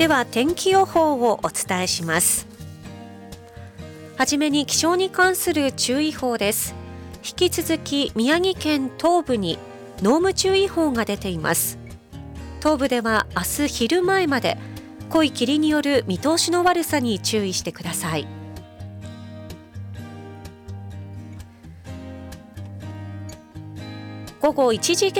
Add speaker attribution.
Speaker 1: では天気予報をお伝えします。はじめに気象に関する注意報です。引き続き宮城県東部に濃霧注意報が出ています。東部では明日昼前まで濃い霧による見通しの悪さに注意してください。午後1時現